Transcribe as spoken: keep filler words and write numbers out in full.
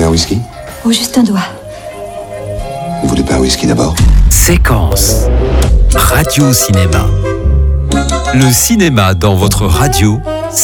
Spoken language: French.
un whisky? Oh, juste un doigt. Vous voulez pas un whisky d'abord? Séquence Radio Cinéma. Le cinéma dans votre radio